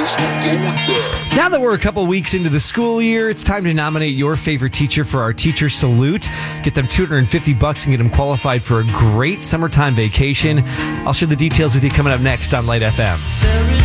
Now that we're a couple weeks into the school year, it's time to nominate your favorite teacher for our Teacher Salute. Get them $250 and get them qualified for a great summertime vacation. I'll share the details with you coming up next on Light FM.